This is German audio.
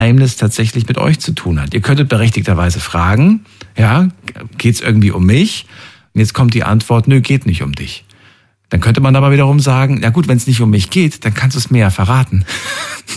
Geheimnis tatsächlich mit euch zu tun hat. Ihr könntet berechtigterweise fragen, ja, geht's irgendwie um mich? Und jetzt kommt die Antwort, nö, geht nicht um dich. Dann könnte man aber wiederum sagen, na gut, wenn es nicht um mich geht, dann kannst du es mir ja verraten.